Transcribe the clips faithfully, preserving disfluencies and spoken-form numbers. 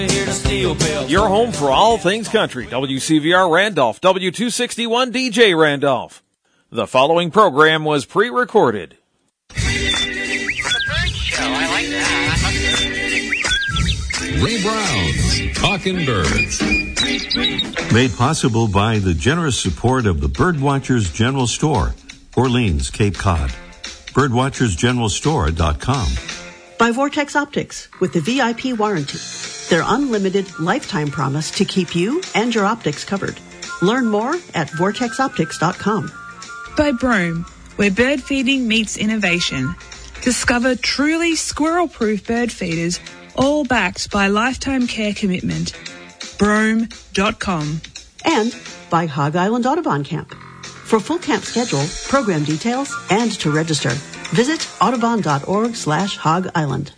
Your home for all things country. W C V R Randolph, W two sixty-one D J Randolph. The following program was pre-recorded. Ray Brown's Talking Birds. Made possible by the generous support of the Birdwatchers General Store, Orleans, Cape Cod. birdwatchers general store dot com. By Vortex Optics with the V I P warranty. Their unlimited lifetime promise to keep you and your optics covered. Learn more at vortex optics dot com. By Broome, where bird feeding meets innovation. Discover truly squirrel-proof bird feeders, all backed by lifetime care commitment. broome dot com. And by Hog Island Audubon Camp. For full camp schedule, program details, and to register, visit audubon dot org slash hog island.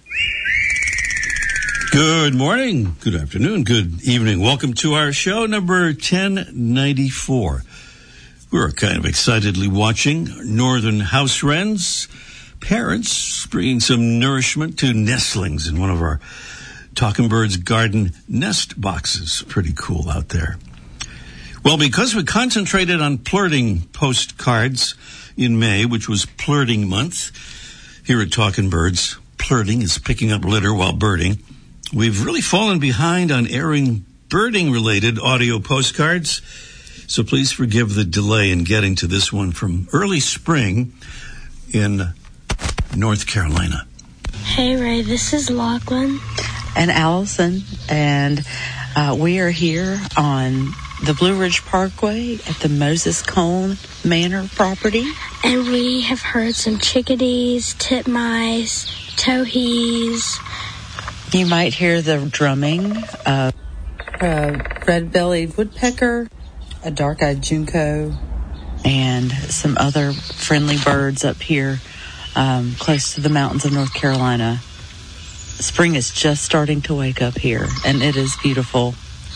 Good morning, good afternoon, good evening. Welcome to our show number ten ninety-four. We're kind of excitedly watching northern house wrens, parents bringing some nourishment to nestlings in one of our Talking Birds garden nest boxes. Pretty cool out there. Well, because we concentrated on flirting postcards in May, which was Flirting Month, here at Talking Birds, flirting is picking up litter while birding. We've really fallen behind on airing birding-related audio postcards, so please forgive the delay in getting to this one from early spring in North Carolina. Hey, Ray, this is Lachlan. And Allison, and uh, we are here on the Blue Ridge Parkway at the Moses Cone Manor property. And we have heard some chickadees, titmice, towhees. You might hear the drumming of a red-bellied woodpecker, a dark-eyed junco, and some other friendly birds up here um, close to the mountains of North Carolina. Spring is just starting to wake up here, and it is beautiful.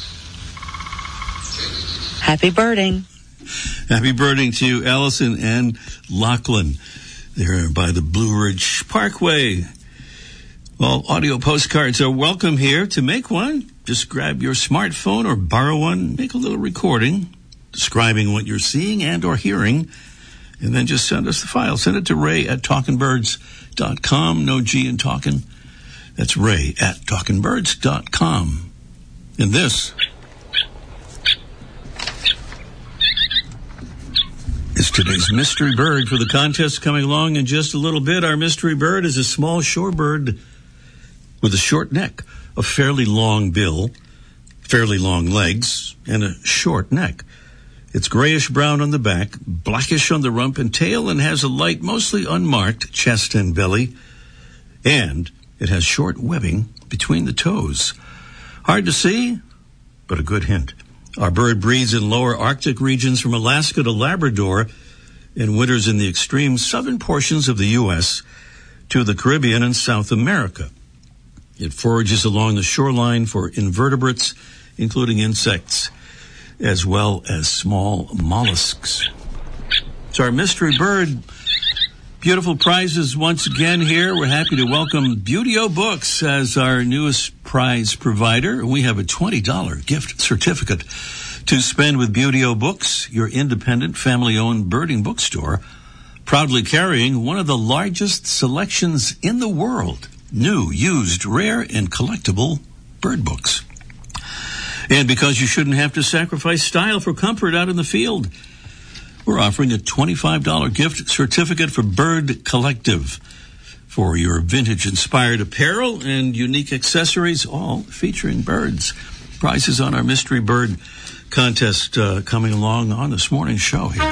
Happy birding. Happy birding to you, Allison and Lachlan. They're by the Blue Ridge Parkway. Well, audio postcards are welcome here. To make one, just grab your smartphone or borrow one, make a little recording describing what you're seeing and or hearing, and then just send us the file. Send it to Ray at talking birds dot com. No G in talking. That's Ray at talking birds dot com. And this is today's mystery bird for the contest coming along in just a little bit. Our mystery bird is a small shorebird with a short neck, a fairly long bill, fairly long legs, and a short neck. It's grayish-brown on the back, blackish on the rump and tail, and has a light, mostly unmarked chest and belly, and it has short webbing between the toes. Hard to see, but a good hint. Our bird breeds in lower Arctic regions from Alaska to Labrador and winters in the extreme southern portions of the U S to the Caribbean and South America. It forages along the shoreline for invertebrates, including insects, as well as small mollusks. It's our mystery bird. Beautiful prizes once again here. We're happy to welcome Buteo Books as our newest prize provider. We have a twenty dollars gift certificate to spend with Buteo Books, your independent, family-owned birding bookstore, proudly carrying one of the largest selections in the world. New, used, rare, and collectible bird books. And because you shouldn't have to sacrifice style for comfort out in the field, we're offering a twenty-five dollars gift certificate for Bird Collective for your vintage-inspired apparel and unique accessories, all featuring birds. Prizes on our mystery bird contest uh, coming along on this morning's show here.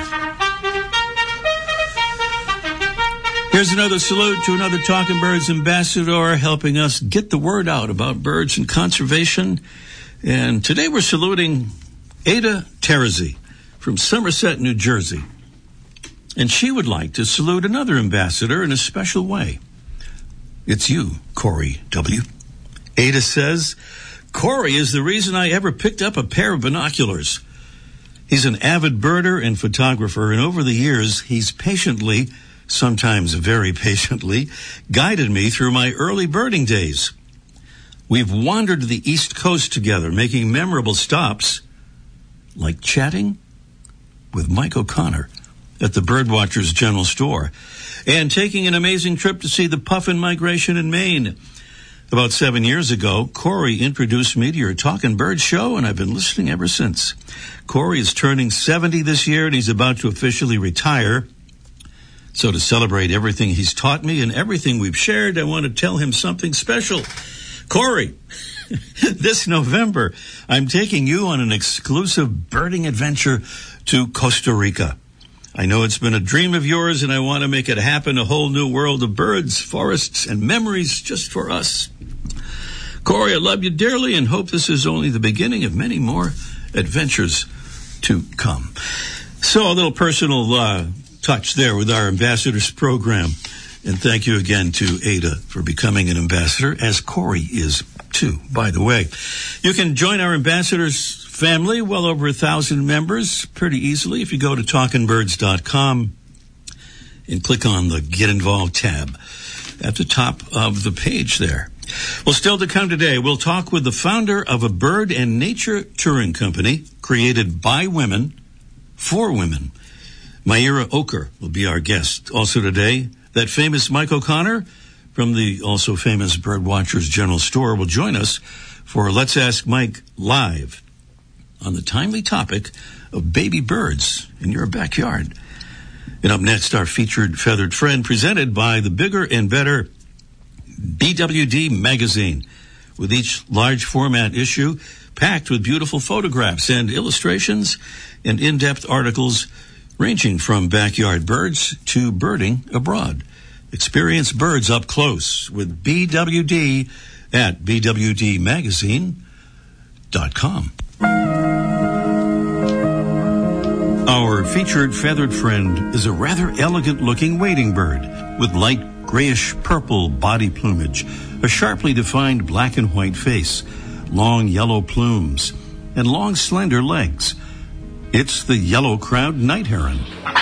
Here's another salute to another Talking Birds ambassador helping us get the word out about birds and conservation. And today we're saluting Ada Terzi from Somerset, New Jersey. And she would like to salute another ambassador in a special way. It's you, Corey W. Ada says, Corey is the reason I ever picked up a pair of binoculars. He's an avid birder and photographer, and over the years, he's patiently, sometimes very patiently, guided me through my early birding days. We've wandered the East Coast together, making memorable stops, like chatting with Mike O'Connor at the Birdwatchers General Store, and taking an amazing trip to see the puffin migration in Maine. About seven years ago, Corey introduced me to your Talkin' Birds show, and I've been listening ever since. Corey is turning seventy this year, and he's about to officially retire. So to celebrate everything he's taught me and everything we've shared, I want to tell him something special. Corey, this November, I'm taking you on an exclusive birding adventure to Costa Rica. I know it's been a dream of yours, and I want to make it happen, a whole new world of birds, forests, and memories just for us. Corey, I love you dearly and hope this is only the beginning of many more adventures to come. So a little personal uh, touch there with our ambassadors program. And thank you again to Ada for becoming an ambassador, as Corey is too, by the way. You can join our ambassadors family, well over a thousand members, pretty easily if you go to talkin birds dot com and click on the Get Involved tab at the top of the page there. Well, still to come today, we'll talk with the founder of a bird and nature touring company created by women for women. Mayra Oker will be our guest. Also today, that famous Mike O'Connor from the also famous Birdwatchers General Store will join us for Let's Ask Mike Live on the timely topic of baby birds in your backyard. And up next, our featured feathered friend presented by the Bigger and Better B W D magazine, with each large format issue packed with beautiful photographs and illustrations and in-depth articles ranging from backyard birds to birding abroad. Experience birds up close with B W D at b w d magazine dot com. Our featured feathered friend is a rather elegant-looking wading bird with light grayish-purple body plumage, a sharply defined black and white face, long yellow plumes, and long slender legs. It's the yellow-crowned night heron,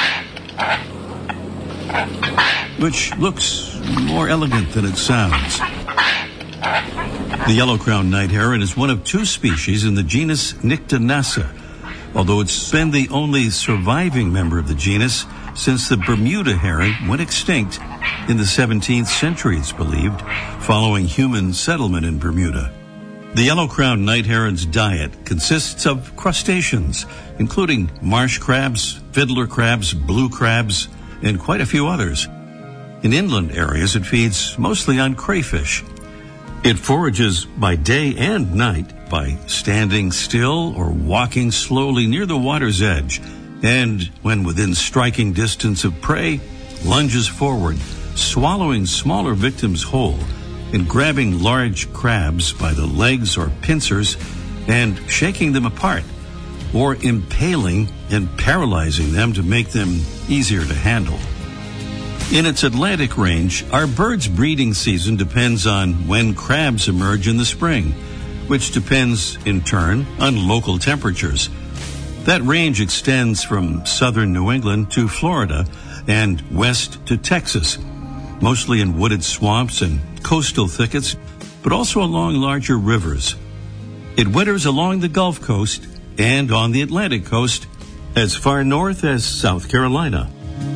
which looks more elegant than it sounds. The yellow-crowned night heron is one of two species in the genus Nyctinassa, although it's been the only surviving member of the genus since the Bermuda heron went extinct in the seventeenth century, it's believed, following human settlement in Bermuda. The yellow-crowned night heron's diet consists of crustaceans, including marsh crabs, fiddler crabs, blue crabs, and quite a few others. In inland areas, it feeds mostly on crayfish. It forages by day and night by standing still or walking slowly near the water's edge, and when within striking distance of prey, lunges forward, swallowing smaller victims whole and grabbing large crabs by the legs or pincers and shaking them apart, or impaling and paralyzing them to make them easier to handle. In its Atlantic range, our bird's breeding season depends on when crabs emerge in the spring, which depends, in turn, on local temperatures. That range extends from southern New England to Florida and west to Texas, mostly in wooded swamps and coastal thickets, but also along larger rivers. It winters along the Gulf Coast and on the Atlantic coast as far north as South Carolina.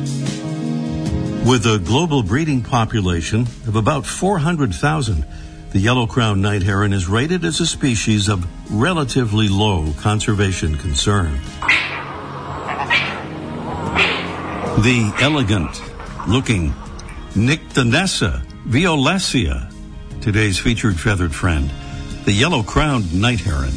With a global breeding population of about four hundred thousand, the yellow-crowned night heron is rated as a species of relatively low conservation concern. The elegant-looking Nyctinassa violacea, today's featured feathered friend, the yellow-crowned night heron.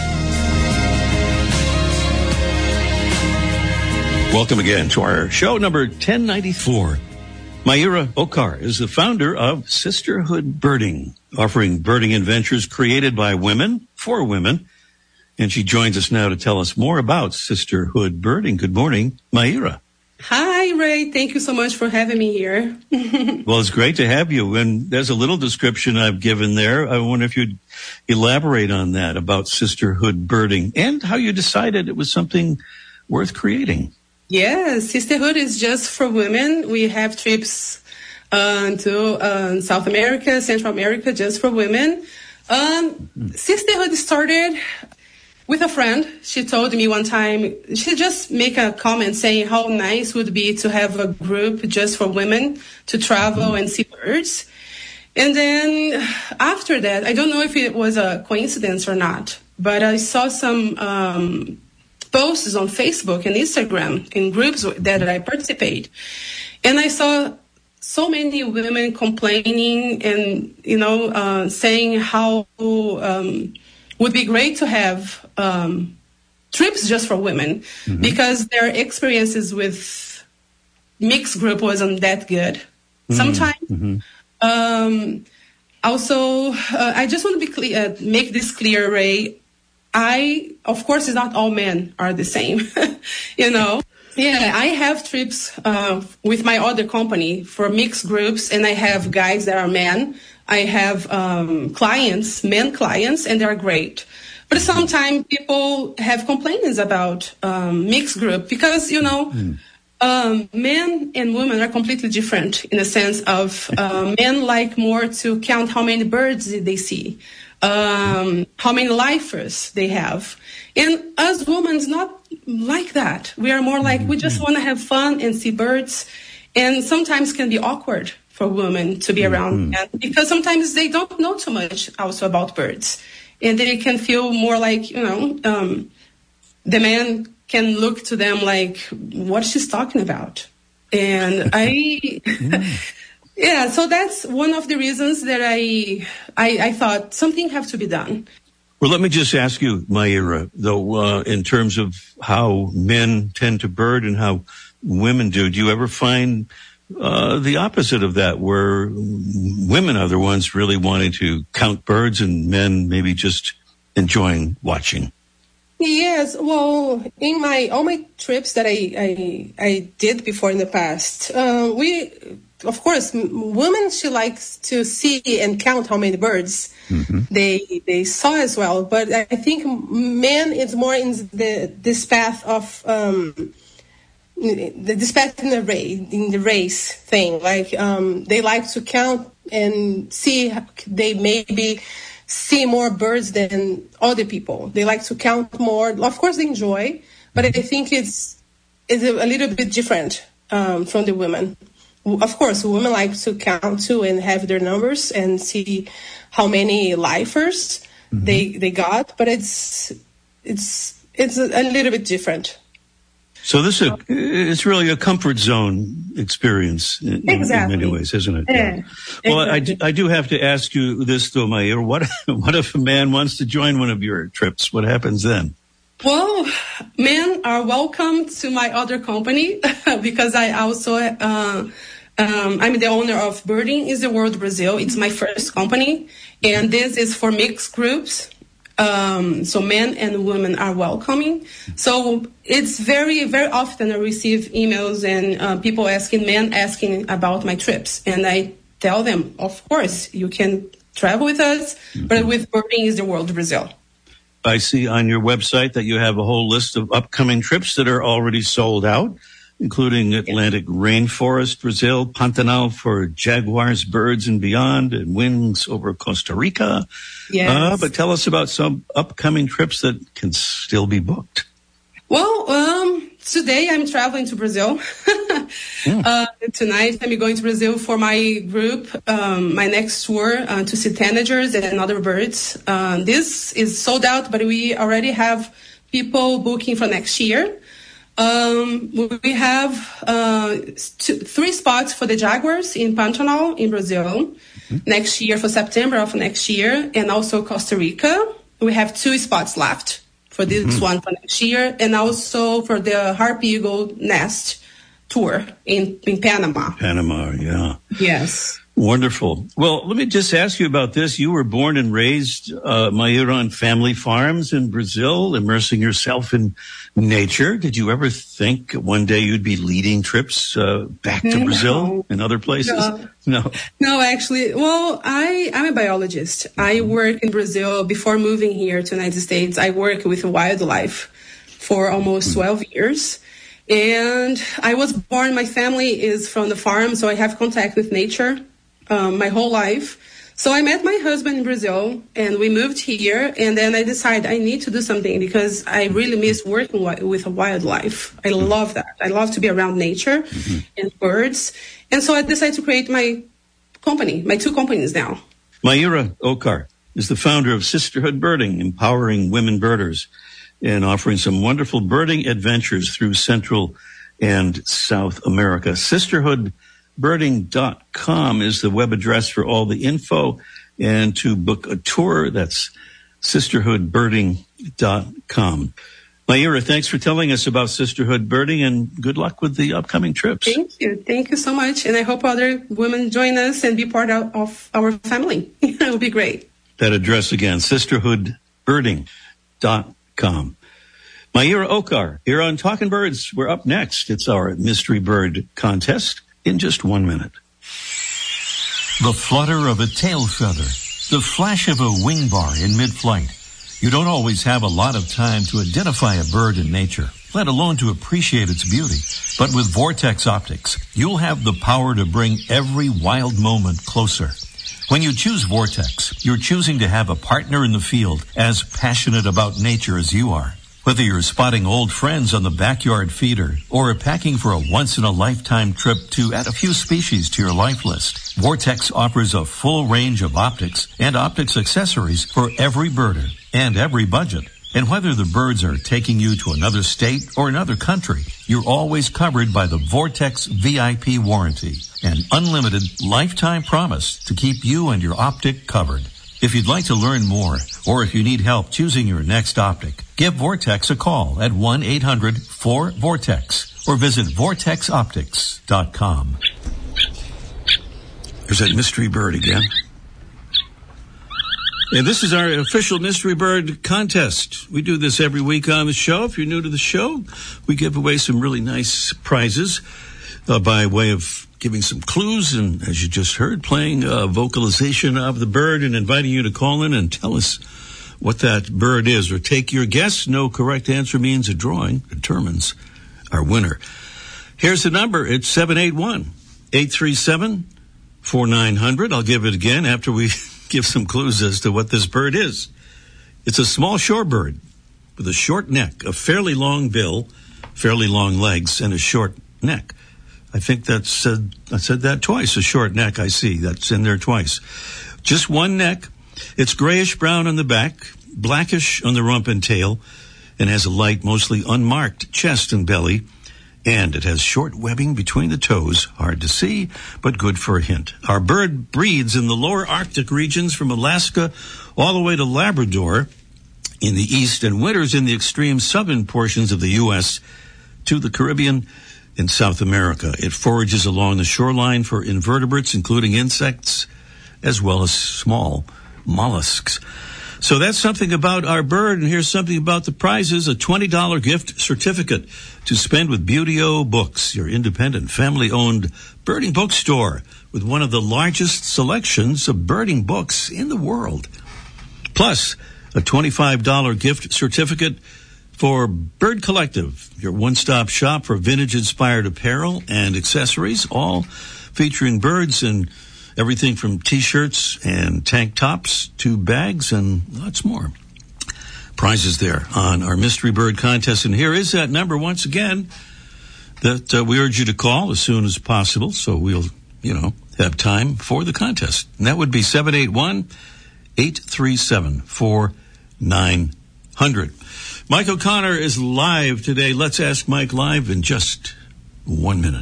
Welcome again to our show number ten ninety-four. Mayra Oker is the founder of Sisterhood Birding, offering birding adventures created by women for women. And she joins us now to tell us more about Sisterhood Birding. Good morning, Mayra. Hi, Ray. Thank you so much for having me here. Well, it's great to have you. And there's a little description I've given there. I wonder if you'd elaborate on that about Sisterhood Birding and how you decided it was something worth creating. Yes, Sisterhood is just for women. We have trips uh, to uh, South America, Central America, just for women. Um, sisterhood started with a friend. She told me one time, she just make a comment saying how nice it would be to have a group just for women to travel and see birds. And then after that, I don't know if it was a coincidence or not, but I saw some um, posts on Facebook and Instagram in groups that I participate. And I saw so many women complaining and, you know, uh, saying how um, would be great to have um, trips just for women, mm-hmm. because their experiences with mixed group wasn't that good. Mm-hmm. Sometimes. Mm-hmm. Um, also, uh, I just want to be clear, uh, make this clear, Ray. I, of course, it's not all men are the same, you know. Yeah, I have trips uh, with my other company for mixed groups, and I have guys that are men. I have um, clients, men clients, and they're great. But sometimes people have complaints about um, mixed group because, you know, mm. um, men and women are completely different in the sense of uh, men like more to count how many birds they see, um, how many lifers they have. And us women is not like that. We are more like, we just want to have fun and see birds. And sometimes can be awkward for women to be around men because sometimes they don't know too much also about birds. And they can feel more like, you know, um, the man can look to them like, what she's talking about. And I, yeah, so that's one of the reasons that I, I, I thought something have to be done. Well, let me just ask you, Mayra, though, uh, in terms of how men tend to bird and how women do, do you ever find uh, the opposite of that, where women are the ones really wanting to count birds and men maybe just enjoying watching? Yes, well, in my all my trips that I I, I did before in the past, uh, we, of course, women, she likes to see and count how many birds mm-hmm. they they saw as well. But I think men is more in the this path of um, this path in the race in the race thing. Like um, they like to count and see. They maybe see more birds than other people. They like to count more. Of course, they enjoy, but I think it's it's a little bit different um, from the women. Of course, women like to count too and have their numbers and see how many lifers mm-hmm. they they got, but it's it's it's a, a little bit different. So this is a, it's really a comfort zone experience in, exactly. in many ways, isn't it? Yeah. Yeah. Well, exactly. I, do, I do have to ask you this, though, Mayra. What what if a man wants to join one of your trips? What happens then? Well, men are welcome to my other company because I also, uh, um, I'm the owner of Birding is the World Brazil. It's my first company, and this is for mixed groups. Um, so men and women are welcoming. So it's very, very often I receive emails and uh, people asking, men asking about my trips. And I tell them, of course, you can travel with us, mm-hmm. but with Birding is the World Brazil. I see on your website that you have a whole list of upcoming trips that are already sold out, including Atlantic yeah. Rainforest, Brazil, Pantanal for jaguars, birds, and beyond, and Wings over Costa Rica. Yes. Uh, but tell us about some upcoming trips that can still be booked. Well, um, today I'm traveling to Brazil. yeah. uh, tonight I'm going to Brazil for my group, um, my next tour uh, to see tanagers and other birds. Uh, this is sold out, but we already have people booking for next year. Um, we have uh, two, three spots for the jaguars in Pantanal in Brazil mm-hmm. next year for September of next year, and also Costa Rica. We have two spots left for this mm-hmm. one for next year, and also for the Harp Eagle Nest tour in, in Panama. Panama, yeah. Yes. Wonderful. Well, let me just ask you about this. You were born and raised, uh, Mayra, on family farms in Brazil, immersing yourself in nature. Did you ever think one day you'd be leading trips uh, back to no. Brazil and other places? No. No, no actually. Well, I, I'm a biologist. I work in Brazil. Before moving here to the United States, I worked with wildlife for almost twelve years. And I was born, my family is from the farm, so I have contact with nature. Um, my whole life. So I met my husband in Brazil, and we moved here, and then I decided I need to do something because I really miss working wi- with wildlife. I love that. I love to be around nature mm-hmm. and birds. And so I decided to create my company, my two companies now. Mayura Okar is the founder of Sisterhood Birding, empowering women birders and offering some wonderful birding adventures through Central and South America. sisterhood birding dot com is the web address for all the info, and to book a tour, that's sisterhood birding dot com. Mayura, thanks for telling us about Sisterhood Birding, and good luck with the upcoming trips. Thank you. Thank you so much. And I hope other women join us and be part of, of our family. It will be great. That address again, sisterhood birding dot com. Mayura Okar here on Talking Birds. We're up next. It's our Mystery Bird Contest in just one minute. The flutter of a tail feather, the flash of a wing bar in mid-flight. You don't always have a lot of time to identify a bird in nature, let alone to appreciate its beauty. But with Vortex Optics, you'll have the power to bring every wild moment closer. When you choose Vortex, you're choosing to have a partner in the field as passionate about nature as you are. Whether you're spotting old friends on the backyard feeder or packing for a once-in-a-lifetime trip to add a few species to your life list, Vortex offers a full range of optics and optics accessories for every birder and every budget. And whether the birds are taking you to another state or another country, you're always covered by the Vortex V I P warranty, an unlimited lifetime promise to keep you and your optic covered. If you'd like to learn more, or if you need help choosing your next optic, give Vortex a call at one eight hundred four vortex or visit vortex optics dot com. There's that mystery bird again. And this is our official Mystery Bird Contest. We do this every week on the show. If you're new to the show, we give away some really nice prizes uh, by way of giving some clues and, as you just heard, playing a vocalization of the bird and inviting you to call in and tell us what that bird is, or take your guess. No correct answer means a drawing determines our winner. Here's the number. It's seven eight one, eight three seven, four nine zero zero. I'll give it again after we give some clues as to what this bird is. It's a small shorebird with a short neck, a fairly long bill, fairly long legs, and a short neck. I think that's said, I said that twice, a short neck, I see. That's in there twice. Just one neck. It's grayish-brown on the back, blackish on the rump and tail, and has a light, mostly unmarked chest and belly. And it has short webbing between the toes, hard to see, but good for a hint. Our bird breeds in the lower Arctic regions from Alaska all the way to Labrador in the east, and winters in the extreme southern portions of the U S to the Caribbean in South America. It forages along the shoreline for invertebrates, including insects, as well as small mollusks. So that's something about our bird, and here's something about the prizes. A twenty dollars gift certificate to spend with Buteo Books, your independent, family-owned birding bookstore with one of the largest selections of birding books in the world. Plus, a twenty-five dollars gift certificate for Bird Collective, your one-stop shop for vintage-inspired apparel and accessories, all featuring birds and everything from T-shirts and tank tops to bags and lots more. Prizes there on our Mystery Bird Contest. And here is that number once again that uh, we urge you to call as soon as possible so we'll, you know, have time for the contest. And that would be seven eight one, eight three seven, four nine zero zero. Mike O'Connor is live today. Let's ask Mike live in just one minute.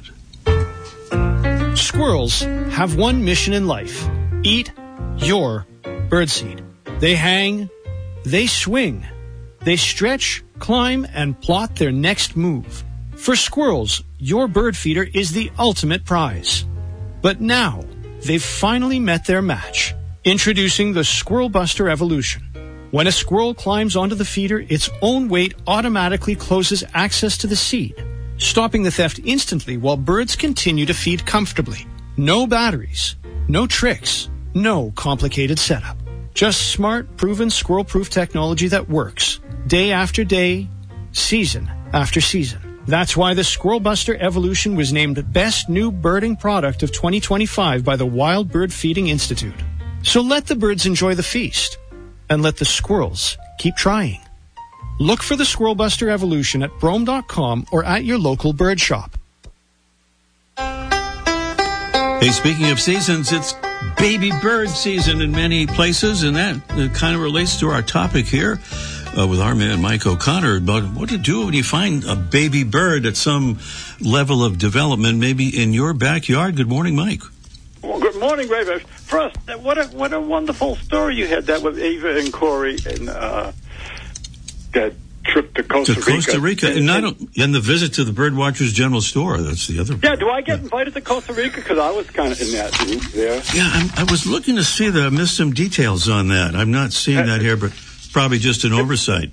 Squirrels have one mission in life: eat your birdseed. They hang, they swing, they stretch, climb, and plot their next move. For squirrels, your bird feeder is the ultimate prize. But now, they've finally met their match. Introducing the Squirrel Buster Evolution. When a squirrel climbs onto the feeder, its own weight automatically closes access to the seed, stopping the theft instantly while birds continue to feed comfortably. No batteries, no tricks, no complicated setup. Just smart, proven squirrel-proof technology that works day after day, season after season. That's why the Squirrel Buster Evolution was named Best New Birding Product of twenty twenty-five by the Wild Bird Feeding Institute. So let the birds enjoy the feast, and let the squirrels keep trying. Look for the Squirrel Buster Evolution at brome dot com or at your local bird shop. Hey, speaking of seasons, it's baby bird season in many places, and that uh, kind of relates to our topic here uh, with our man Mike O'Connor about what to do when you find a baby bird at some level of development, maybe in your backyard. Good morning, Mike. Well, good morning, Ray. First, what a what a wonderful story you had that with Ava and Corey and uh, that trip to Costa to Rica. Costa Rica, and, and, not, and the visit to the Birdwatchers General Store. That's the other. Yeah, do I get invited to Costa Rica? Because I was kind of in that group there. Yeah, I'm, I was looking to see that. I missed some details on that. I'm not seeing that here, but probably just an oversight.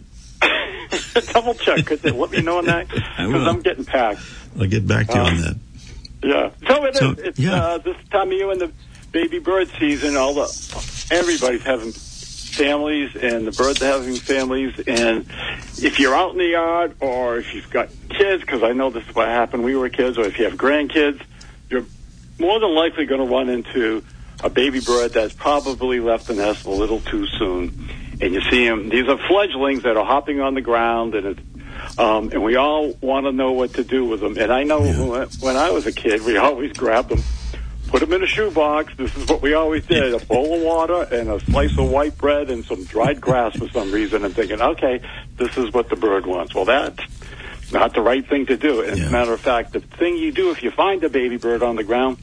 Double check, because let me know on that, because I'm getting packed. I'll get back to you uh, on that. Yeah, so it so, is. It's yeah. uh, this time of year in the baby bird season. All the everybody's having families, and the birds are having families. And if you're out in the yard, or if you've got kids, because I know this is what happened when we were kids, or if you have grandkids, you're more than likely going to run into a baby bird that's probably left the nest a little too soon. And you see them; these are fledglings that are hopping on the ground, and it's Um, and we all want to know what to do with them. And I know yeah. when I was a kid, we always grabbed them, put them in a shoebox. This is what we always did, a bowl of water and a slice of white bread and some dried grass for some reason, and thinking, okay, this is what the bird wants. Well, that's not the right thing to do. As yeah. a matter of fact, the thing you do if you find a baby bird on the ground,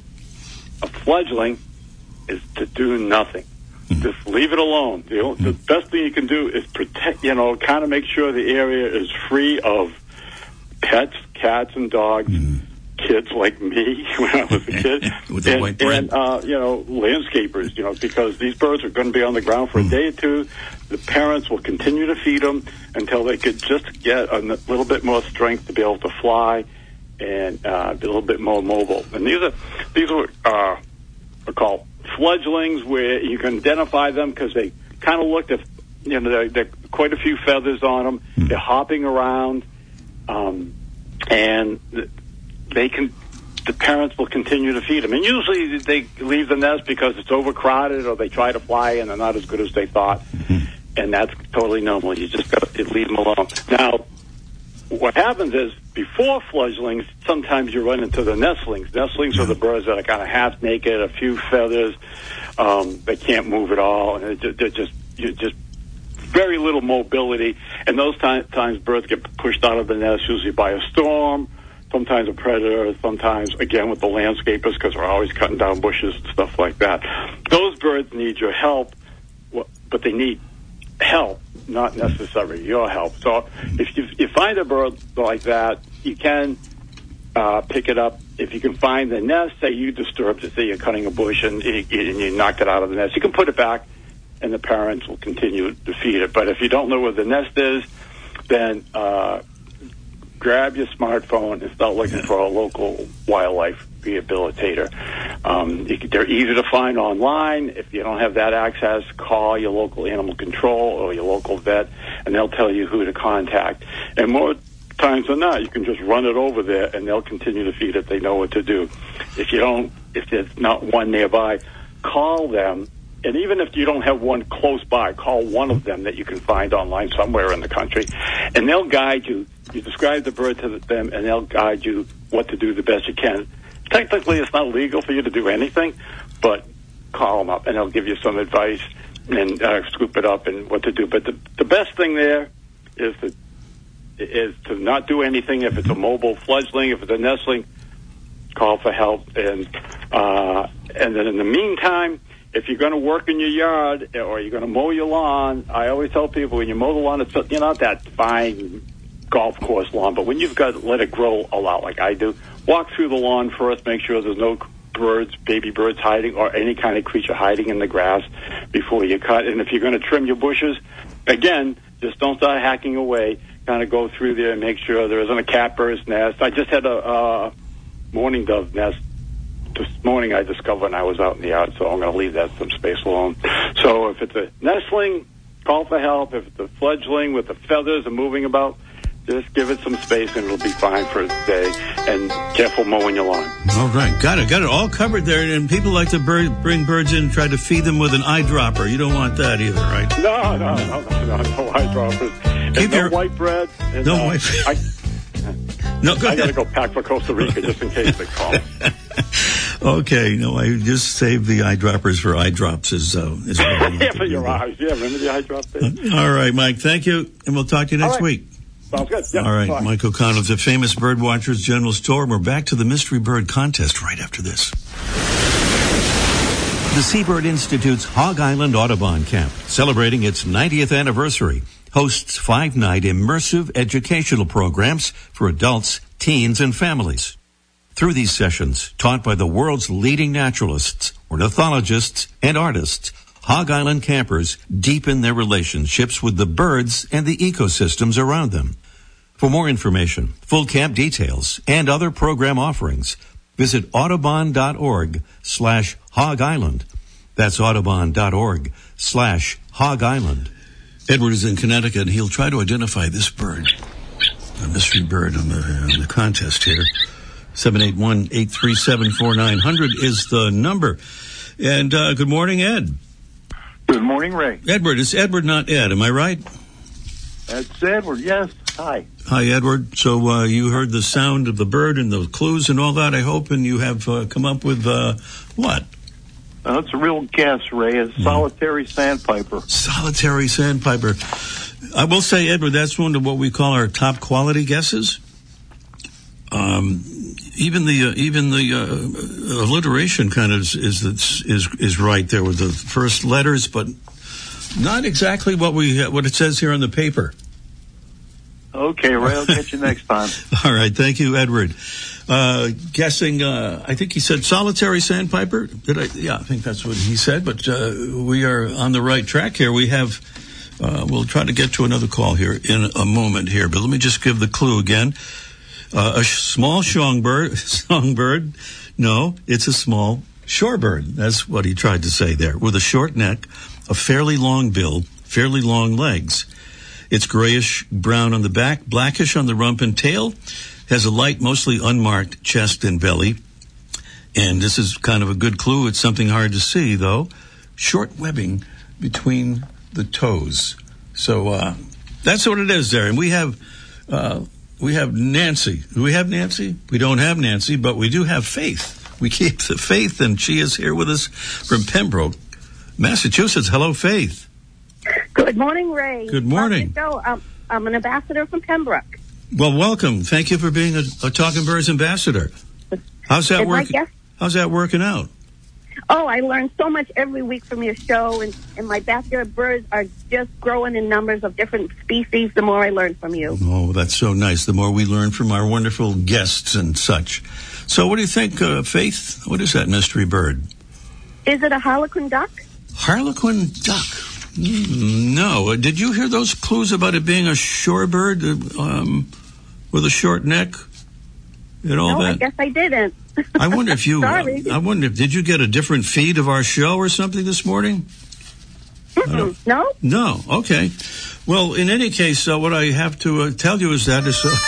a fledgling, is to do nothing. Just leave it alone. The, mm-hmm. the best thing you can do is protect, you know, kind of make sure the area is free of pets, cats and dogs, mm-hmm. kids like me when I was a kid, With the and, white bread. and uh, you know, landscapers, you know, because these birds are going to be on the ground for mm-hmm. a day or two. The parents will continue to feed them until they could just get a little bit more strength to be able to fly and uh, be a little bit more mobile. And these are, these are, uh, are called fledglings, where you can identify them because they kind of look at, you know, they're, they're quite a few feathers on them. Mm. They're hopping around, um, and they can. The parents will continue to feed them, and usually they leave the nest because it's overcrowded, or they try to fly and they're not as good as they thought, mm-hmm. and that's totally normal. You just got to leave them alone. Now, what happens is, before fledglings, sometimes you run into the nestlings. Nestlings yeah. are the birds that are kind of half naked, a few feathers. Um, they can't move at all, and they're just you just very little mobility. And those time, times birds get pushed out of the nest, usually by a storm, sometimes a predator, sometimes, again, with the landscapers, because they're always cutting down bushes and stuff like that. Those birds need your help, but they need help, not necessarily your help. So if you, you find a bird like that, you can uh, pick it up. If you can find the nest, say you disturbed it, say you're cutting a bush and you, and you knocked it out of the nest, you can put it back and the parents will continue to feed it. But if you don't know where the nest is, then uh, grab your smartphone and start looking for a local wildlife rehabilitator. Um, you, they're easy to find online. If you don't have that access, call your local animal control or your local vet, and they'll tell you who to contact. And more times than not, you can just run it over there, and they'll continue to feed it. They know what to do. If you don't, if there's not one nearby, call them. And even if you don't have one close by, call one of them that you can find online somewhere in the country, and they'll guide you. You describe the bird to them, and they'll guide you what to do the best you can. Technically, it's not legal for you to do anything, but call them up, and they'll give you some advice and uh, scoop it up and what to do. But the, the best thing there is to, is to not do anything. If it's a mobile fledgling, if it's a nestling, call for help. And uh, and then in the meantime, if you're going to work in your yard or you're going to mow your lawn, I always tell people when you mow the lawn, it's you're not that fine golf course lawn, but when you've got to let it grow a lot like I do, walk through the lawn first, make sure there's no birds, baby birds hiding or any kind of creature hiding in the grass before you cut. And if you're going to trim your bushes, again, just don't start hacking away. Kind of go through there and make sure there isn't a catbird's nest. I just had a uh, mourning dove nest this morning I discovered when I was out in the yard, so I'm going to leave that some space alone. So if it's a nestling, call for help. If it's a fledgling with the feathers and moving about, Just give it some space and it'll be fine for a day. And careful mowing your lawn. All right. Got it. Got it all covered there. And people like to bird, bring birds in and try to feed them with an eyedropper. You don't want that either, right? No, no, no, no, no, no eyedroppers. And Keep no your- white bread. And, No uh, white I, No, go I got to ahead. go pack for Costa Rica just in case they call. Okay. No, I just saved the eyedroppers for eye drops. Is, uh, is what I like Yeah, to for do your there. eyes. Yeah, remember the eye drop thing? All right, Mike. Thank you. And we'll talk to you All next right. week. Sounds good. Yeah, All right, bye. Mike O'Connell of the famous Bird Watchers General Store. We're back to the Mystery Bird Contest right after this. The Seabird Institute's Hog Island Audubon Camp, celebrating its ninetieth anniversary, hosts five-night immersive educational programs for adults, teens, and families. Through these sessions, taught by the world's leading naturalists, ornithologists, and artists, Hog Island campers deepen their relationships with the birds and the ecosystems around them. For more information, full camp details, and other program offerings, visit audubon.org slash Hog Island. That's audubon.org slash Hog Island. Edward is in Connecticut, and he'll try to identify this bird, a mystery bird on the, on the contest here. seven eight one, eight three seven, four nine zero zero is the number. And uh, good morning, Ed. Good morning, Ray. Edward, it's Edward, not Ed. Am I right? That's Edward, yes. Hi. Hi, Edward. So uh, you heard the sound of the bird and the clues and all that, I hope, and you have uh, come up with uh, what? Uh, it's a real guess, Ray. It's Mm. solitary sandpiper. Solitary sandpiper. I will say, Edward, that's one of what we call our top quality guesses. Um, even the uh, even the uh, alliteration kind of is is is is right there with the first letters, but not exactly what we what it says here on the paper. Okay, Ray, I'll get you next time. All right, thank you, Edward. Uh, guessing, uh, I think he said solitary sandpiper. Did I? Yeah, I think that's what he said. But uh, we are on the right track here. We have. Uh, we'll try to get to another call here in a moment here. But let me just give the clue again. Uh, a sh- small songbird. Songbird. No, it's a small shorebird. That's what he tried to say there. With a short neck, a fairly long bill, fairly long legs. It's grayish brown on the back, blackish on the rump and tail. Has a light, mostly unmarked chest and belly. And this is kind of a good clue. It's something hard to see, though. Short webbing between the toes. So uh, that's what it is there. And we have uh, we have Nancy. Do we have Nancy? We don't have Nancy, but we do have Faith. We keep the Faith, and she is here with us from Pembroke, Massachusetts. Hello, Faith. Good morning, Ray. Good morning. So, um, I'm an ambassador from Pembroke. Well, welcome. Thank you for being a, a Talking Birds ambassador. How's that Is my working? guest- How's that working out? Oh, I learn so much every week from your show, and, and my backyard birds are just growing in numbers of different species the more I learn from you. Oh, that's so nice. The more we learn from our wonderful guests and such. So what do you think, uh, Faith? What is that mystery bird? Is it a harlequin duck? Harlequin duck. Mm, no. Uh, Did you hear those clues about it being a shorebird uh, um, with a short neck and all no, that? I guess I didn't. I wonder if you. uh, Sorry. I wonder if did you get a different feed of our show or something this morning? Mm-mm. No? No. Okay. Well, in any case, uh, what I have to uh, tell you is that is. Uh,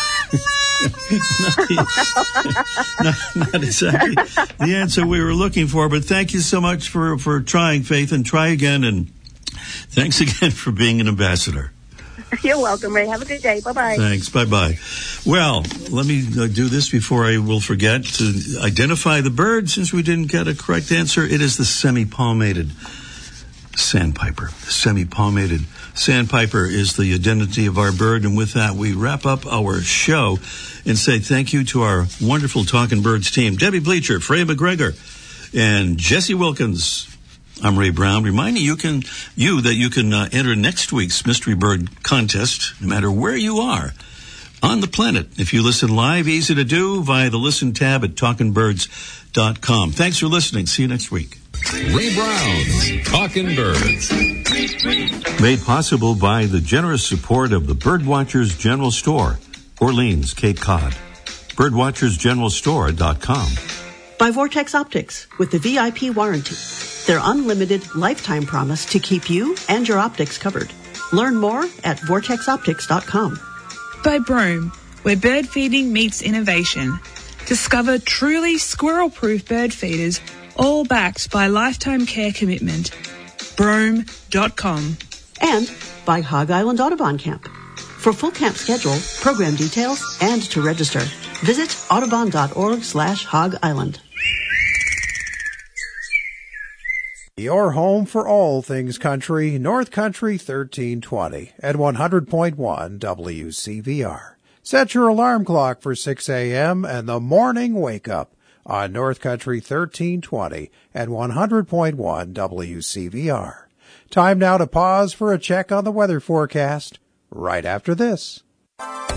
not, not, not exactly the answer we were looking for, but thank you so much for, for trying, Faith, and try again, and thanks again for being an ambassador. You're welcome, Ray. Have a good day. Bye-bye. Thanks. Bye-bye. Well, let me uh, do this before I will forget to identify the bird, since we didn't get a correct answer. It is the semi-palmated sandpiper. The semi-palmated sandpiper is the identity of our bird, and with that, we wrap up our show and say thank you to our wonderful Talking Birds team, Debbie Bleacher, Freya McGregor, and Jesse Wilkins. I'm Ray Brown, reminding you can you that you can uh, enter next week's Mystery Bird Contest, no matter where you are on the planet. If you listen live, easy to do via the Listen tab at talking birds dot com. Thanks for listening. See you next week. Ray Brown's Talking Birds. Made possible by the generous support of the Birdwatchers General Store, Orleans, Cape Cod. birdwatchers general store dot com. By Vortex Optics with the V I P warranty. Their unlimited lifetime promise to keep you and your optics covered. Learn more at vortex optics dot com. by Broome, where bird feeding meets innovation. Discover truly squirrel-proof bird feeders, all backed by lifetime care commitment. Broome dot com. And by Hog Island Audubon Camp. For full camp schedule, program details, and to register, visit audubon.org slash Hog Island. Your home for all things country, North Country thirteen twenty at one hundred point one W C V R. Set your alarm clock for six a.m. and the morning wake up on North Country thirteen twenty at one hundred point one W C V R. Time now to pause for a check on the weather forecast right after this.